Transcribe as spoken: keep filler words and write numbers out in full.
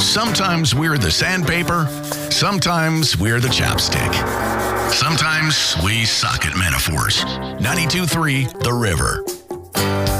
Sometimes we're the sandpaper, sometimes we're the chapstick. Sometimes we suck at metaphors. ninety-two point three The River.